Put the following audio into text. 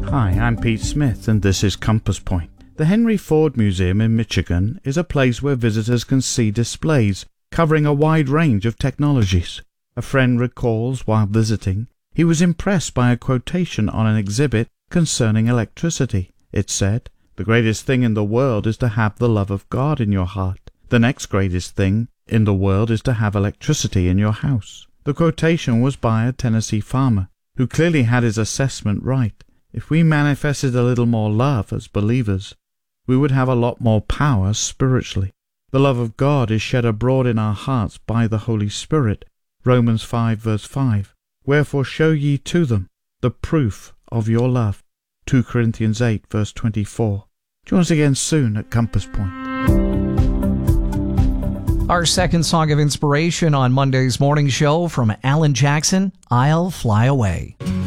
Hi, I'm Pete Smith, and this is Compass Point. The Henry Ford Museum in Michigan is a place where visitors can see displays covering a wide range of technologies. A friend recalls while visiting, he was impressed by a quotation on an exhibit concerning electricity. It said, "The greatest thing in the world is to have the love of God in your heart. The next greatest thing in the world is to have electricity in your house." The quotation was by a Tennessee farmer, who clearly had his assessment right. If we manifested a little more love as believers, we would have a lot more power spiritually. The love of God is shed abroad in our hearts by the Holy Spirit. Romans 5 verse 5. Wherefore show ye to them the proof of your love. 2 Corinthians 8 verse 24. Join us again soon at Compass Point. Our second song of inspiration on Monday's morning show from Alan Jackson, I'll Fly Away.